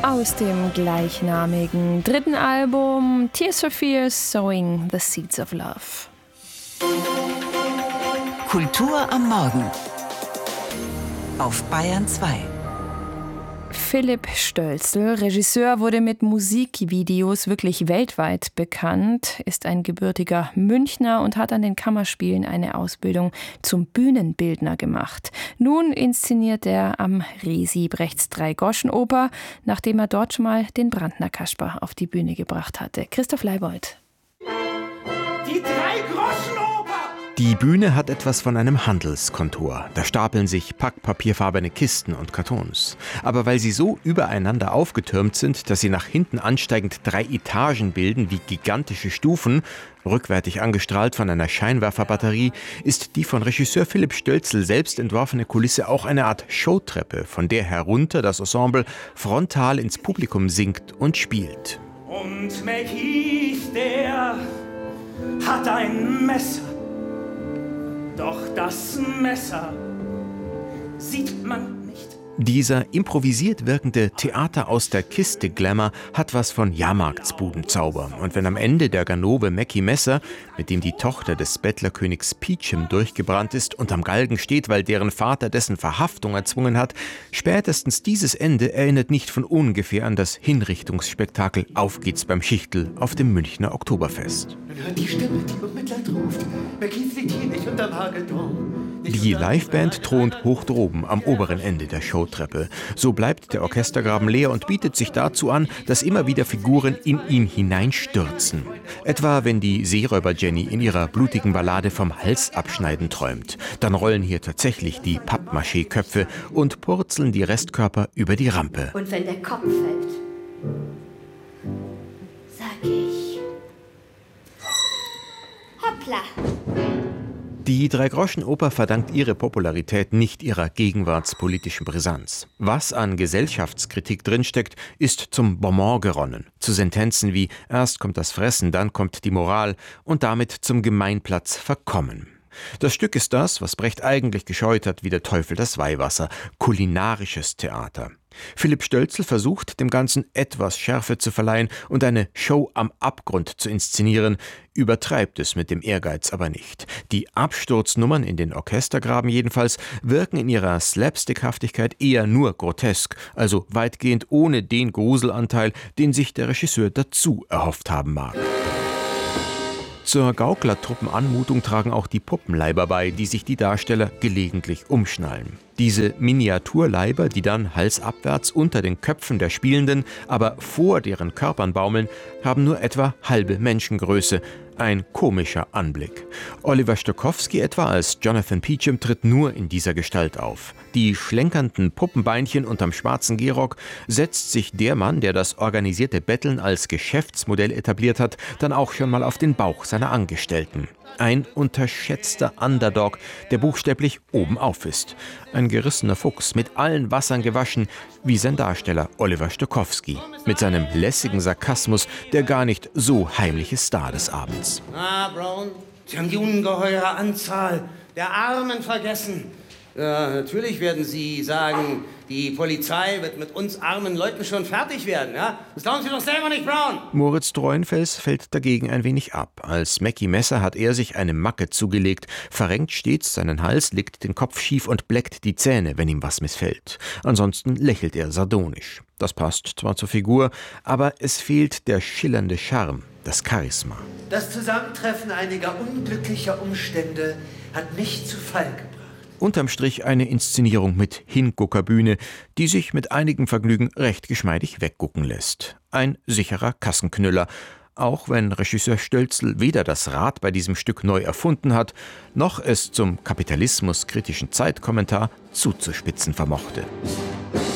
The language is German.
Aus dem gleichnamigen dritten Album Tears for Fears, Sowing the Seeds of Love. Kultur am Morgen auf Bayern 2. Philipp Stölzl, Regisseur, wurde mit Musikvideos wirklich weltweit bekannt, ist ein gebürtiger Münchner und hat an den Kammerspielen eine Ausbildung zum Bühnenbildner gemacht. Nun inszeniert er am Resi Brechts Dreigroschenoper, nachdem er dort schon mal den Brandner Kasper auf die Bühne gebracht hatte. Christoph Leibold. Die Dreigroschenoper! Die Bühne hat etwas von einem Handelskontor. Da stapeln sich packpapierfarbene Kisten und Kartons. Aber weil sie so übereinander aufgetürmt sind, dass sie nach hinten ansteigend 3 Etagen bilden wie gigantische Stufen, rückwärtig angestrahlt von einer Scheinwerferbatterie, ist die von Regisseur Philipp Stölzl selbst entworfene Kulisse auch eine Art Showtreppe, von der herunter das Ensemble frontal ins Publikum singt und spielt. Und Mackies, der hat ein Messer. Doch das Messer sieht man nicht. Dieser improvisiert wirkende Theater aus der Kiste Glamour hat was von Jahrmarktsbudenzauber. Und wenn am Ende der Ganove Mackie Messer, mit dem die Tochter des Bettlerkönigs Peachum durchgebrannt ist und am Galgen steht, weil deren Vater dessen Verhaftung erzwungen hat, spätestens dieses Ende erinnert nicht von ungefähr an das Hinrichtungsspektakel Auf geht's beim Schichtl auf dem Münchner Oktoberfest. Man hört die Stimme, die um Mitleid ruft. Mackie liegt hier nicht unterm Hagelturm. Die Liveband thront hoch droben am oberen Ende der Showtreppe. So bleibt der Orchestergraben leer und bietet sich dazu an, dass immer wieder Figuren in ihn hineinstürzen. Etwa wenn die Seeräuber Jenny in ihrer blutigen Ballade vom Halsabschneiden träumt. Dann rollen hier tatsächlich die Pappmaché-Köpfe und purzeln die Restkörper über die Rampe. Und wenn der Kopf fällt, sag ich: Hoppla! Die Dreigroschenoper verdankt ihre Popularität nicht ihrer gegenwartspolitischen Brisanz. Was an Gesellschaftskritik drinsteckt, ist zum Bonbon geronnen. Zu Sentenzen wie erst kommt das Fressen, dann kommt die Moral und damit zum Gemeinplatz verkommen. Das Stück ist das, was Brecht eigentlich gescheut hat wie der Teufel das Weihwasser, kulinarisches Theater. Philipp Stölzl versucht, dem Ganzen etwas Schärfe zu verleihen und eine Show am Abgrund zu inszenieren, übertreibt es mit dem Ehrgeiz aber nicht. Die Absturznummern in den Orchestergraben jedenfalls wirken in ihrer Slapstickhaftigkeit eher nur grotesk, also weitgehend ohne den Gruselanteil, den sich der Regisseur dazu erhofft haben mag. Zur Gauklertruppenanmutung tragen auch die Puppenleiber bei, die sich die Darsteller gelegentlich umschnallen. Diese Miniaturleiber, die dann halsabwärts unter den Köpfen der Spielenden, aber vor deren Körpern baumeln, haben nur etwa halbe Menschengröße. Ein komischer Anblick. Oliver Stokowski etwa als Jonathan Peachum tritt nur in dieser Gestalt auf. Die schlenkernden Puppenbeinchen unterm schwarzen Gehrock setzt sich der Mann, der das organisierte Betteln als Geschäftsmodell etabliert hat, dann auch schon mal auf den Bauch seiner Angestellten. Ein unterschätzter Underdog, der buchstäblich obenauf ist. Ein gerissener Fuchs, mit allen Wassern gewaschen, wie sein Darsteller Oliver Stokowski. Mit seinem lässigen Sarkasmus, der gar nicht so heimliche Star des Abends. Ah, Brown, Sie haben die ungeheure Anzahl der Armen vergessen. Ja, natürlich werden Sie sagen, die Polizei wird mit uns armen Leuten schon fertig werden, ja? Das glauben Sie doch selber nicht, Brown! Moritz Treuenfels fällt dagegen ein wenig ab. Als Mackie Messer hat er sich eine Macke zugelegt, verrenkt stets seinen Hals, legt den Kopf schief und bleckt die Zähne, wenn ihm was missfällt. Ansonsten lächelt er sardonisch. Das passt zwar zur Figur, aber es fehlt der schillernde Charme, das Charisma. Das Zusammentreffen einiger unglücklicher Umstände hat mich zu Fall gebracht. Unterm Strich eine Inszenierung mit Hinguckerbühne, die sich mit einigem Vergnügen recht geschmeidig weggucken lässt. Ein sicherer Kassenknüller, auch wenn Regisseur Stölzl weder das Rad bei diesem Stück neu erfunden hat, noch es zum kapitalismuskritischen Zeitkommentar zuzuspitzen vermochte.